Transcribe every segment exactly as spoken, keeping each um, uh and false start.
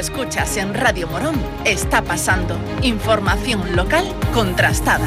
escuchas en Radio Morón está pasando. Información local contrastada.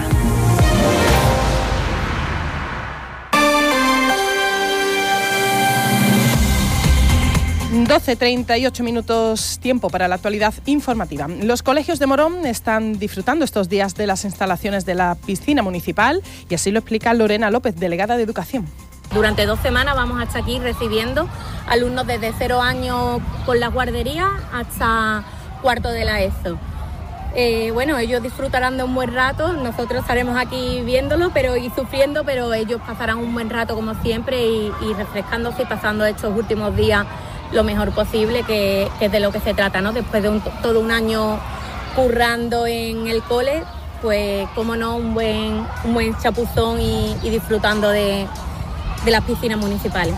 doce treinta y ocho minutos, tiempo para la actualidad informativa. Los colegios de Morón están disfrutando estos días de las instalaciones de la piscina municipal y así lo explica Lorena López, delegada de Educación. Durante dos semanas vamos a estar aquí recibiendo alumnos desde cero años con las guarderías hasta cuarto de la ESO. Eh, bueno, ellos disfrutarán de un buen rato, nosotros estaremos aquí viéndolo pero y sufriendo, pero ellos pasarán un buen rato como siempre y, y refrescándose y pasando estos últimos días lo mejor posible, que, que es de lo que se trata, ¿no? Después de un, todo un año currando en el cole, pues cómo no, un buen, un buen chapuzón y, y disfrutando de, de las piscinas municipales.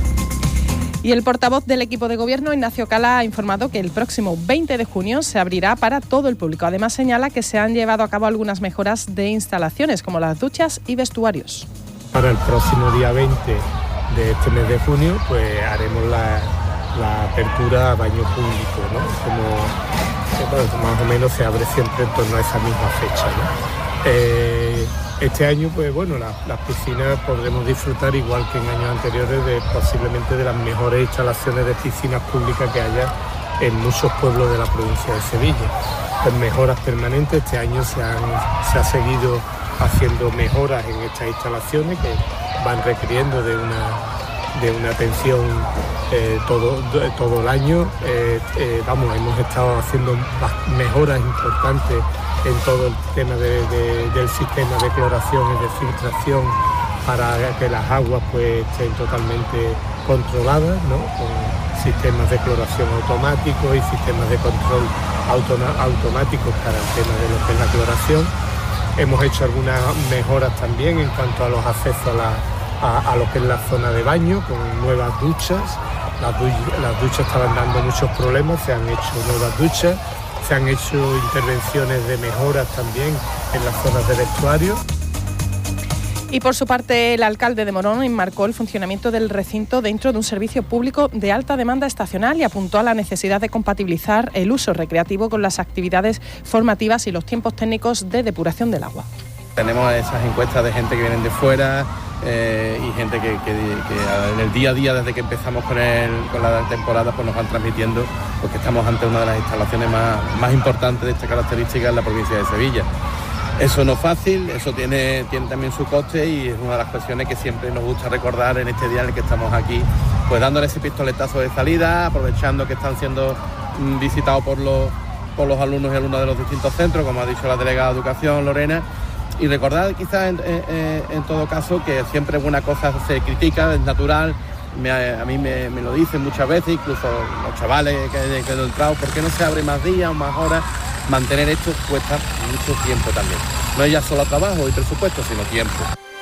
Y el portavoz del equipo de gobierno, Ignacio Cala, ha informado que el próximo veinte de junio se abrirá para todo el público. Además, señala que se han llevado a cabo algunas mejoras de instalaciones, como las duchas y vestuarios. Para el próximo día veinte de este mes de junio, pues haremos la... la apertura a baño público, ¿no? Como bueno, más o menos se abre siempre en torno a esa misma fecha, ¿no? Eh, este año, pues bueno, la, las piscinas podremos disfrutar, igual que en años anteriores, de posiblemente de las mejores instalaciones de piscinas públicas que haya en muchos pueblos de la provincia de Sevilla. Pues mejoras permanentes, este año se, han, se ha seguido haciendo mejoras en estas instalaciones que van requiriendo de una de una atención eh, todo, todo el año. Eh, eh, vamos, hemos estado haciendo mejoras importantes en todo el tema de, de, del sistema de cloración y de filtración para que las aguas pues estén totalmente controladas, ¿no? Con sistemas de cloración automáticos y sistemas de control automa- automáticos para el tema de lo que es la cloración. Hemos hecho algunas mejoras también en cuanto a los accesos a la A, a lo que es la zona de baño, con nuevas duchas. Las, du- las duchas estaban dando muchos problemas, se han hecho nuevas duchas, se han hecho intervenciones de mejoras también en las zonas de vestuario. Y por su parte, el alcalde de Morón enmarcó el funcionamiento del recinto dentro de un servicio público de alta demanda estacional y apuntó a la necesidad de compatibilizar el uso recreativo con las actividades formativas y los tiempos técnicos de depuración del agua. Tenemos esas encuestas de gente que vienen de fuera eh, y gente que, que, que en el día a día, desde que empezamos con, el, con la temporada, pues nos van transmitiendo porque estamos ante una de las instalaciones más, más importantes de esta característica en la provincia de Sevilla. Eso no es fácil, eso tiene, tiene también su coste y es una de las cuestiones que siempre nos gusta recordar en este día en el que estamos aquí, pues dándole ese pistoletazo de salida, aprovechando que están siendo mm, visitados por los, por los alumnos y alumnas de los distintos centros, como ha dicho la delegada de Educación, Lorena. Y recordar quizás en, en, en todo caso que siempre una cosa se critica, es natural, me, a mí me, me lo dicen muchas veces, incluso los chavales que, que han entrado, ¿por qué no se abre más días o más horas? Mantener esto cuesta mucho tiempo también. No es ya solo trabajo y presupuesto, sino tiempo.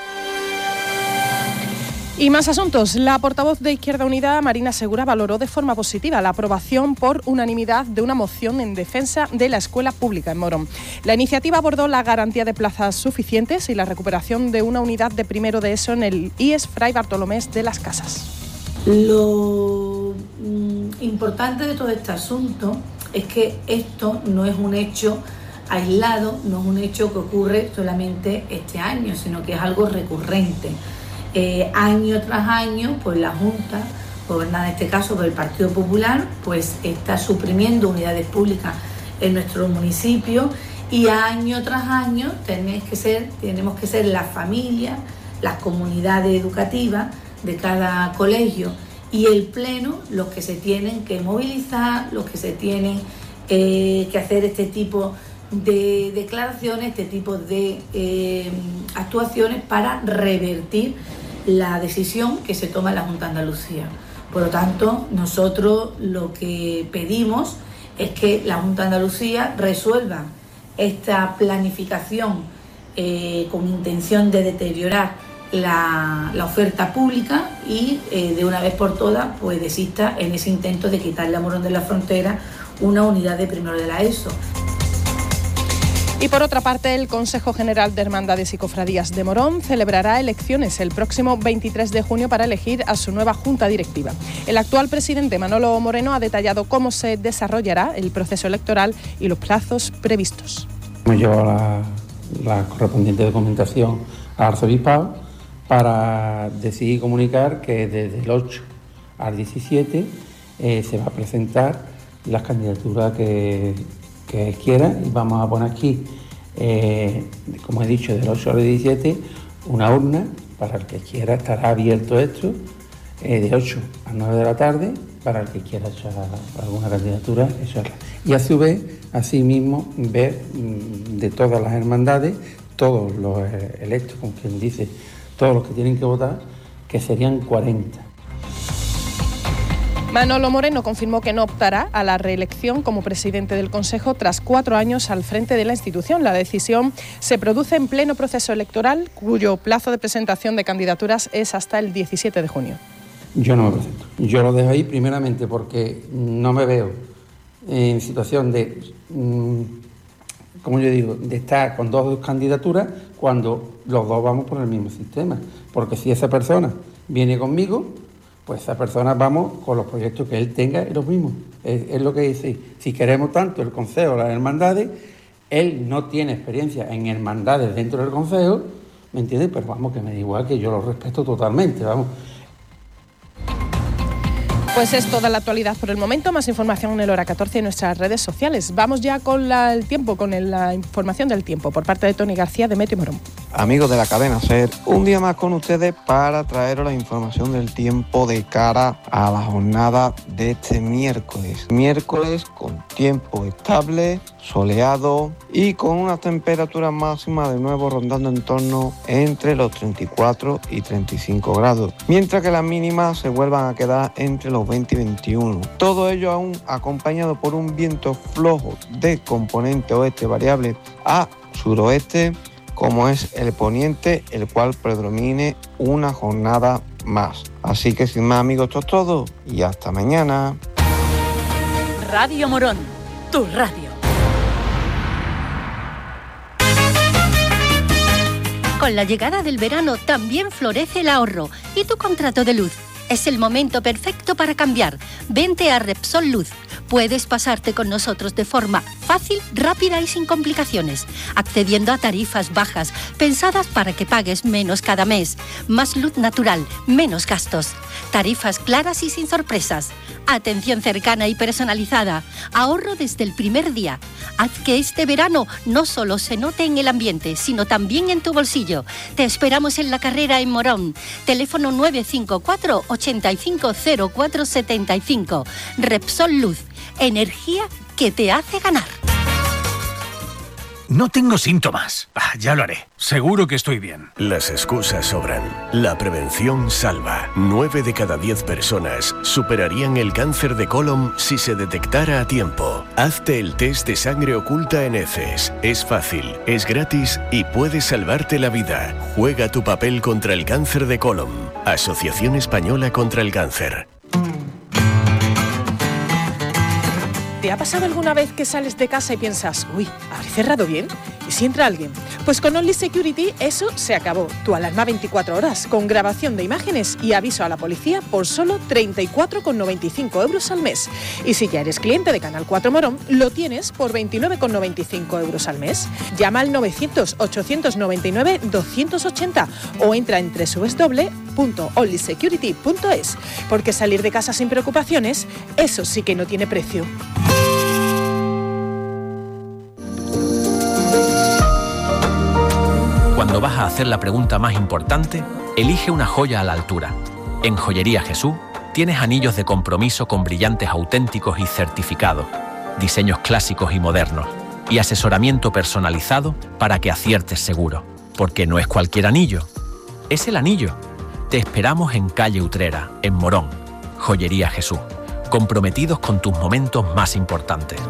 Y más asuntos. La portavoz de Izquierda Unida, Marina Segura, valoró de forma positiva la aprobación por unanimidad de una moción en defensa de la escuela pública en Morón. La iniciativa abordó la garantía de plazas suficientes y la recuperación de una unidad de primero de ESO en el I E S Fray Bartolomés de las Casas. Lo mm, importante de todo este asunto es que esto no es un hecho aislado, no es un hecho que ocurre solamente este año, sino que es algo recurrente. Eh, año tras año, pues la Junta, gobernada en este caso por el Partido Popular, pues está suprimiendo unidades públicas en nuestro municipio y año tras año tenemos que ser, tenemos que ser las familias, las comunidades educativas de cada colegio y el Pleno los que se tienen que movilizar, los que se tienen eh, que hacer este tipo de declaraciones, este tipo de eh, actuaciones para revertir la decisión que se toma en la Junta de Andalucía. Por lo tanto, nosotros lo que pedimos es que la Junta de Andalucía resuelva esta planificación eh, con intención de deteriorar la, la oferta pública y eh, de una vez por todas pues desista en ese intento de quitarle a Morón de la Frontera una unidad de primero de la ESO. Y por otra parte, el Consejo General de Hermandades y Cofradías de Morón celebrará elecciones el próximo veintitrés de junio para elegir a su nueva junta directiva. El actual presidente Manolo Moreno ha detallado cómo se desarrollará el proceso electoral y los plazos previstos. Hemos llevado la, la correspondiente documentación al arzobispado para decidir comunicar que desde el ocho al diecisiete eh, se va a presentar las candidaturas que, que quiera, y vamos a poner aquí, eh, como he dicho, del ocho al diecisiete, una urna para el que quiera. Estará abierto esto eh, de ocho a nueve de la tarde para el que quiera echar alguna candidatura, echarla. Y a su vez, asimismo, ver de todas las hermandades, todos los electos, con quien dice, todos los que tienen que votar, que serían cuarenta. Manolo Moreno confirmó que no optará a la reelección como presidente del Consejo tras cuatro años al frente de la institución. La decisión se produce en pleno proceso electoral, cuyo plazo de presentación de candidaturas es hasta el diecisiete de junio. Yo no me presento. Yo lo dejo ahí primeramente porque no me veo en situación de, como yo digo, de estar con dos candidaturas cuando los dos vamos por el mismo sistema. Porque si esa persona viene conmigo, pues esa persona vamos con los proyectos que él tenga y los mismos. Es, es lo que dice. Si queremos tanto el Consejo, las hermandades, él no tiene experiencia en hermandades dentro del Consejo, ¿me entiendes? Pero vamos, que me da igual, que yo lo respeto totalmente, vamos. Pues es toda la actualidad por el momento. Más información en el Hora catorce en nuestras redes sociales. Vamos ya con la, el tiempo, con el, la información del tiempo por parte de Tony García de Meteo Morón. Amigos de la cadena SER, un día más con ustedes para traeros la información del tiempo de cara a la jornada de este miércoles. Miércoles con tiempo estable, soleado y con unas temperaturas máximas de nuevo rondando en torno entre los treinta y cuatro y treinta y cinco grados, mientras que las mínimas se vuelvan a quedar entre los veinte y veintiuno. Todo ello aún acompañado por un viento flojo de componente oeste variable a suroeste, como es el poniente, el cual predomine una jornada más. Así que sin más, amigos, esto es todo y hasta mañana. Radio Morón, tu radio. Con la llegada del verano también florece el ahorro y tu contrato de luz. Es el momento perfecto para cambiar. Vente a Repsol Luz. Puedes pasarte con nosotros de forma fácil, rápida y sin complicaciones, accediendo a tarifas bajas, pensadas para que pagues menos cada mes. Más luz natural, menos gastos. Tarifas claras y sin sorpresas. Atención cercana y personalizada. Ahorro desde el primer día. Haz que este verano no solo se note en el ambiente, sino también en tu bolsillo. Te esperamos en la carrera en Morón. Teléfono nueve cinco cuatro, ocho cinco cero cuatro siete cinco. Repsol Luz. Energía que te hace ganar. No tengo síntomas. Ah, ya lo haré. Seguro que estoy bien. Las excusas sobran. La prevención salva. Nueve de cada diez personas superarían el cáncer de colon si se detectara a tiempo. Hazte el test de sangre oculta en heces. Es fácil, es gratis y puede salvarte la vida. Juega tu papel contra el cáncer de colon. Asociación Española contra el Cáncer. ¿Te ha pasado alguna vez que sales de casa y piensas, uy, ¿habré cerrado bien? ¿Y si entra alguien? Pues con Only Security eso se acabó. Tu alarma veinticuatro horas, con grabación de imágenes y aviso a la policía por solo treinta y cuatro con noventa y cinco euros al mes. Y si ya eres cliente de Canal cuatro Morón, lo tienes por veintinueve con noventa y cinco euros al mes. Llama al novecientos, ochocientos noventa y nueve, doscientos ochenta o entra en doble u doble u doble u punto only security punto es, porque salir de casa sin preocupaciones, eso sí que no tiene precio. Cuando vas a hacer la pregunta más importante, elige una joya a la altura. En Joyería Jesús tienes anillos de compromiso con brillantes auténticos y certificados, diseños clásicos y modernos, y asesoramiento personalizado para que aciertes seguro. Porque no es cualquier anillo, es el anillo. Te esperamos en calle Utrera, en Morón. Joyería Jesús, comprometidos con tus momentos más importantes.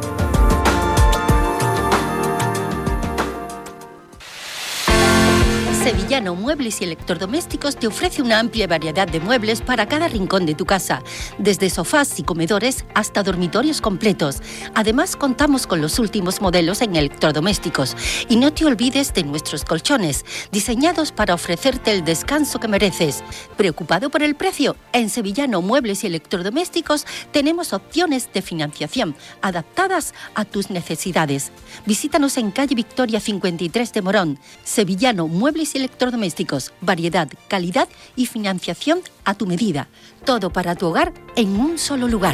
Sevillano Muebles y Electrodomésticos te ofrece una amplia variedad de muebles para cada rincón de tu casa, desde sofás y comedores hasta dormitorios completos. Además, contamos con los últimos modelos en electrodomésticos. Y no te olvides de nuestros colchones, diseñados para ofrecerte el descanso que mereces. ¿Preocupado por el precio? En Sevillano Muebles y Electrodomésticos tenemos opciones de financiación adaptadas a tus necesidades. Visítanos en calle Victoria cincuenta y tres de Morón. Sevillano Muebles y Electrodomésticos. Variedad, calidad y financiación a tu medida. Todo para tu hogar en un solo lugar.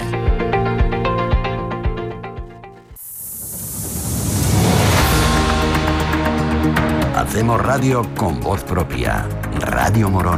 Hacemos radio con voz propia. Radio Morón.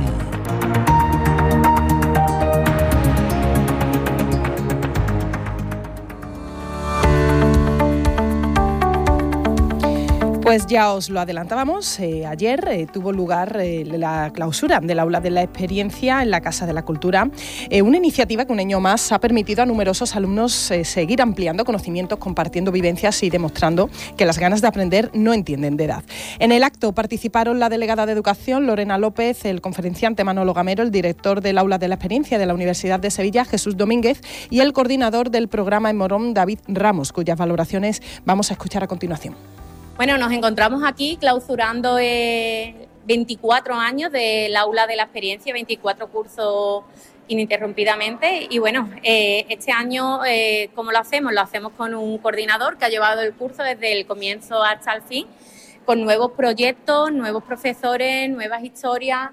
Pues ya os lo adelantábamos, eh, ayer eh, tuvo lugar eh, la clausura del Aula de la Experiencia en la Casa de la Cultura, eh, una iniciativa que un año más ha permitido a numerosos alumnos eh, seguir ampliando conocimientos, compartiendo vivencias y demostrando que las ganas de aprender no entienden de edad. En el acto participaron la delegada de Educación, Lorena López, el conferenciante Manolo Gamero, el director del Aula de la Experiencia de la Universidad de Sevilla, Jesús Domínguez, y el coordinador del programa en Morón, David Ramos, cuyas valoraciones vamos a escuchar a continuación. Bueno, nos encontramos aquí clausurando eh, veinticuatro años del Aula de la Experiencia, veinticuatro cursos ininterrumpidamente. Y bueno, eh, este año, eh, ¿cómo lo hacemos? Lo hacemos con un coordinador que ha llevado el curso desde el comienzo hasta el fin, con nuevos proyectos, nuevos profesores, nuevas historias.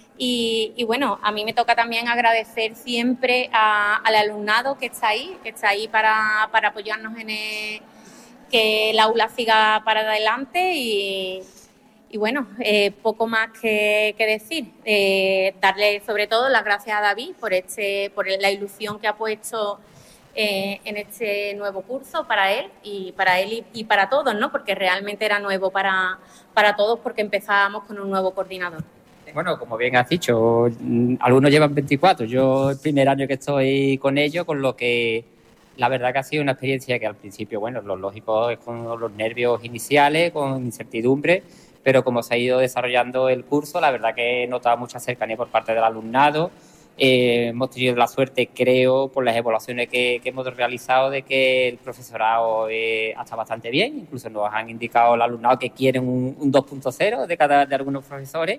Y, y bueno, a mí me toca también agradecer siempre a, al alumnado que está ahí, que está ahí para, para apoyarnos en el... que el aula siga para adelante y, y bueno, eh, poco más que, que decir. Eh, darle sobre todo las gracias a David por, este, por la ilusión que ha puesto eh, en este nuevo curso para él y para él y, y para todos, ¿no? Porque realmente era nuevo para, para todos porque empezábamos con un nuevo coordinador. Bueno, como bien has dicho, algunos llevan veinticuatro, yo el primer año que estoy con ellos, con lo que... La verdad que ha sido una experiencia que al principio, bueno, lo lógico es con los nervios iniciales, con incertidumbre, pero como se ha ido desarrollando el curso, la verdad que he notado mucha cercanía por parte del alumnado. Eh, hemos tenido la suerte, creo, por las evaluaciones que, que hemos realizado, de que el profesorado eh, está bastante bien. Incluso nos han indicado el alumnado que quieren un, un dos punto cero de cada de algunos profesores.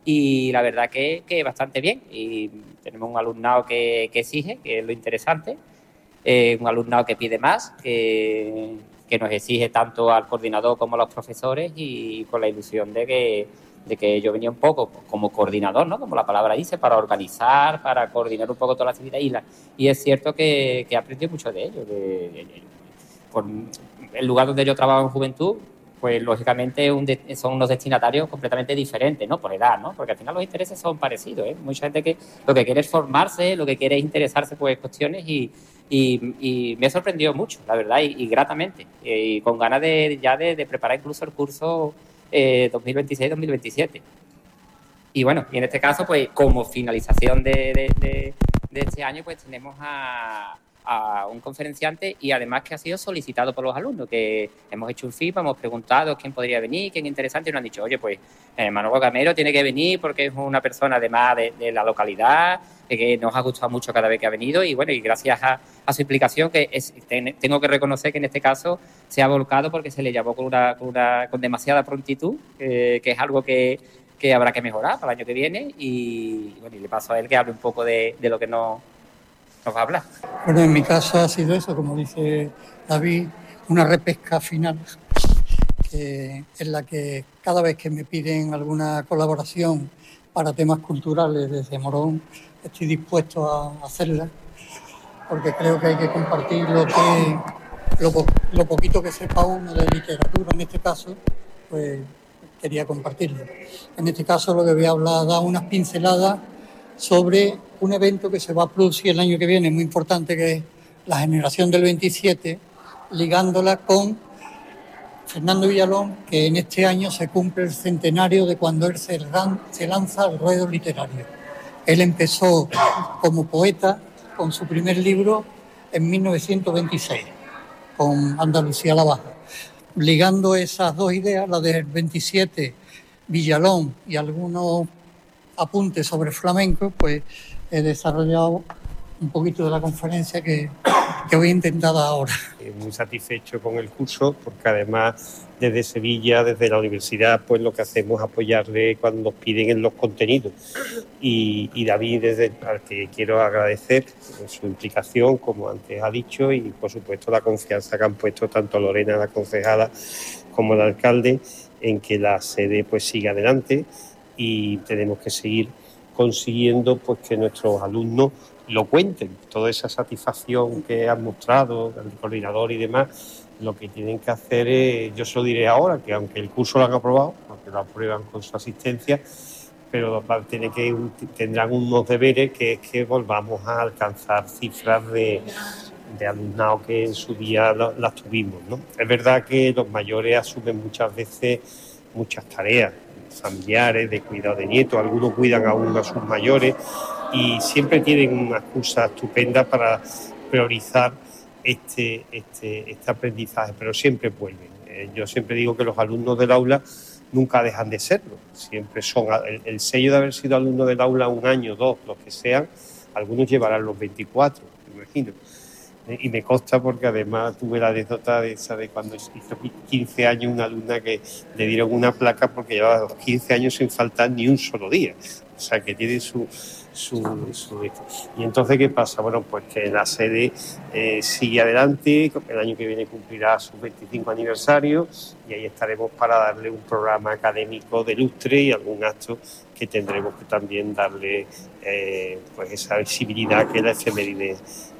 Y la verdad que, que bastante bien. Y tenemos un alumnado que, que exige, que es lo interesante. Eh, un alumnado que pide más, que, que nos exige tanto al coordinador como a los profesores y con la ilusión de que, de que yo venía un poco como coordinador, ¿no? Como la palabra dice, para organizar, para coordinar un poco toda la actividad y, la, y es cierto que, que he aprendido mucho de ello. De, de, de, por el lugar donde yo trabajo en juventud, pues lógicamente un de, son unos destinatarios completamente diferentes, ¿no? Por edad, ¿no? Porque al final los intereses son parecidos, ¿eh? Mucha gente que lo que quiere es formarse, lo que quiere es interesarse por cuestiones y Y, y me ha sorprendido mucho, la verdad, y, y gratamente, y con ganas de ya de, de preparar incluso el curso eh, dos mil veintiséis dos mil veintisiete. Y bueno, y en este caso, pues como finalización de, de, de, de este año, pues tenemos a, a un conferenciante y además que ha sido solicitado por los alumnos, que hemos hecho un feedback, hemos preguntado quién podría venir, quién es interesante, y nos han dicho, oye, pues eh, Manolo Gamero tiene que venir porque es una persona además de, de la localidad, que nos ha gustado mucho cada vez que ha venido y bueno, y gracias a, a su implicación, que es, ten, tengo que reconocer que en este caso se ha volcado porque se le llamó con una, con, una, con demasiada prontitud, eh, que es algo que, que habrá que mejorar para el año que viene y, y bueno, y le paso a él que hable un poco de, de lo que nos, nos va a hablar. Bueno, en mi caso ha sido eso, como dice David, una repesca final, que en la que cada vez que me piden alguna colaboración para temas culturales desde Morón, estoy dispuesto a hacerla, porque creo que hay que compartir lo que lo, lo poquito que sepa uno de literatura, en este caso, pues quería compartirlo. En este caso lo que voy a hablar, dar unas pinceladas sobre un evento que se va a producir el año que viene, muy importante, que es la generación del veintisiete, ligándola con Fernando Villalón, que en este año se cumple el centenario de cuando él se, se lanza al ruedo literario. Él empezó como poeta con su primer libro en mil novecientos veintiséis, con Andalucía la Baja. Ligando esas dos ideas, la del veintisiete Villalón y algunos apuntes sobre flamenco, pues he desarrollado un poquito de la conferencia que, que voy a intentar ahora. Muy satisfecho con el curso, porque además desde Sevilla, desde la universidad, pues lo que hacemos es apoyarle cuando nos piden en los contenidos. Y, y David, desde al que quiero agradecer su implicación, como antes ha dicho, y por supuesto la confianza que han puesto tanto Lorena, la concejala, como el alcalde, en que la sede pues siga adelante, y tenemos que seguir consiguiendo pues que nuestros alumnos lo cuenten, toda esa satisfacción que han mostrado, el coordinador y demás. Lo que tienen que hacer es, yo se lo diré ahora, que aunque el curso lo han aprobado, aunque lo aprueban con su asistencia, pero tiene que, tendrán unos deberes, que es que volvamos a alcanzar cifras de, de alumnado que en su día las tuvimos, ¿no? Es verdad que los mayores asumen muchas veces muchas tareas familiares, de cuidado de nietos, algunos cuidan aún a sus mayores y siempre tienen una excusa estupenda para priorizar este, este, este aprendizaje, pero siempre vuelven. Eh, yo siempre digo que los alumnos del aula nunca dejan de serlo, siempre son el, el sello de haber sido alumno del aula un año, dos, los que sean, algunos llevarán los veinticuatro, me imagino. Y me consta porque además tuve la anécdota de esa de cuando hizo quince años una alumna que le dieron una placa porque llevaba quince años sin faltar ni un solo día. O sea, que tiene su... su, su y entonces, ¿qué pasa? Bueno, pues que la sede eh, sigue adelante, el año que viene cumplirá su veinticinco aniversario y ahí estaremos para darle un programa académico de lustre y algún acto que tendremos que también darle eh, pues esa visibilidad que la efeméride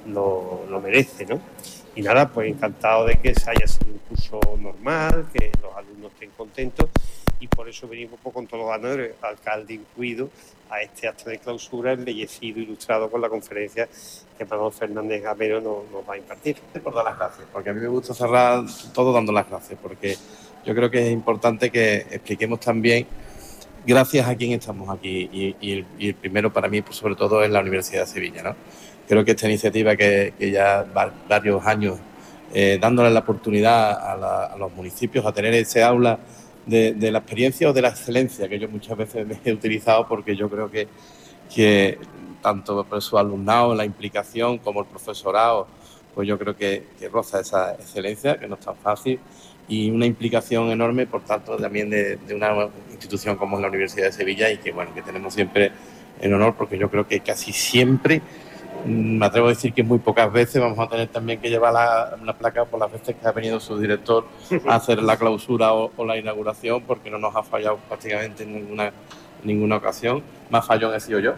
Lo, lo merece, ¿no? Y nada, pues encantado de que se haya sido un curso normal, que los alumnos estén contentos y por eso venimos con todos los honores, alcalde incluido, a este acto de clausura embellecido, ilustrado con la conferencia que Manuel Fernández Gamero nos, nos va a impartir. Por dar las gracias, porque a mí me gusta cerrar todo dando las gracias, porque yo creo que es importante que expliquemos también gracias a quién estamos aquí y, y, el, y el primero para mí, pues sobre todo, es la Universidad de Sevilla, ¿no? Creo que esta iniciativa que, que ya va varios años eh, dándole la oportunidad a, la, a los municipios a tener ese aula de, de la experiencia o de la excelencia, que yo muchas veces me he utilizado porque yo creo que, que tanto por su alumnado, la implicación como el profesorado, pues yo creo que, que roza esa excelencia, que no es tan fácil, y una implicación enorme, por tanto, también de, de una institución como es la Universidad de Sevilla y que, bueno, que tenemos siempre en honor porque yo creo que casi siempre... Me atrevo a decir que muy pocas veces vamos a tener también que llevar la, la placa por las veces que ha venido su director a hacer la clausura o, o la inauguración, porque no nos ha fallado prácticamente en ninguna, ninguna ocasión. Más fallón he sido yo.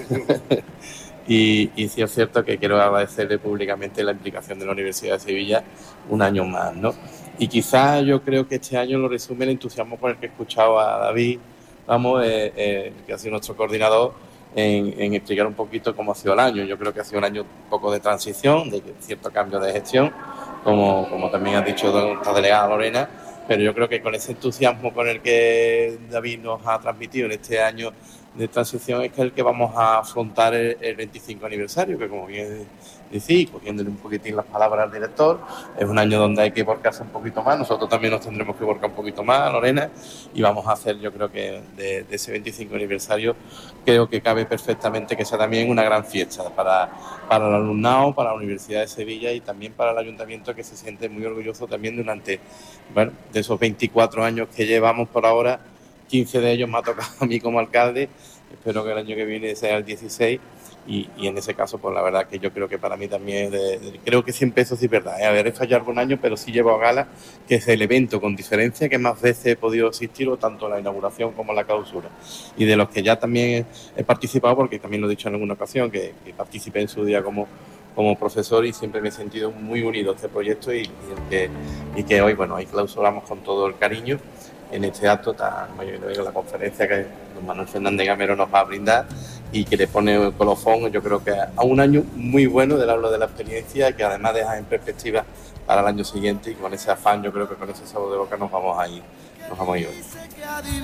y, y sí es cierto que quiero agradecerle públicamente la implicación de la Universidad de Sevilla un año más, ¿no? Y quizás yo creo que este año lo resume el entusiasmo con el que he escuchado a David, vamos, eh, eh, que ha sido nuestro coordinador, En, en explicar un poquito cómo ha sido el año. Yo creo que ha sido un año un poco de transición, de cierto cambio de gestión, como, como también ha dicho nuestra delegada Lorena, pero yo creo que con ese entusiasmo con el que David nos ha transmitido en este año de transición es que el que vamos a afrontar el, el veinticinco aniversario, que como bien decís, cogiéndole un poquitín las palabras al director, es un año donde hay que volcarse un poquito más, nosotros también nos tendremos que volcar un poquito más, Lorena, y vamos a hacer, yo creo que de, de ese veinticinco aniversario, creo que cabe perfectamente que sea también una gran fiesta para, para el alumnado, para la Universidad de Sevilla y también para el Ayuntamiento, que se siente muy orgulloso también durante, bueno, de esos veinticuatro años que llevamos por ahora, quince de ellos me ha tocado a mí como alcalde, espero que el año que viene sea el dieciséis y, y en ese caso pues la verdad que yo creo que para mí también, de, de, creo que siempre eso sí es verdad, ¿eh? Haber fallado algún año pero sí llevo a gala que es el evento con diferencia que más veces he podido asistir o tanto en la inauguración como en la clausura y de los que ya también he, he participado porque también lo he dicho en alguna ocasión que, que participé en su día como como profesor y siempre me he sentido muy unido a este proyecto y, y, que, y que hoy bueno ahí clausuramos con todo el cariño en este acto tan mayor, la conferencia que don Manuel Fernández Gamero nos va a brindar y que le pone el colofón, yo creo que a un año muy bueno del habla de la experiencia que además deja en perspectiva para el año siguiente y con ese afán yo creo que con ese sabor de boca nos vamos a ir, nos vamos a ir hoy.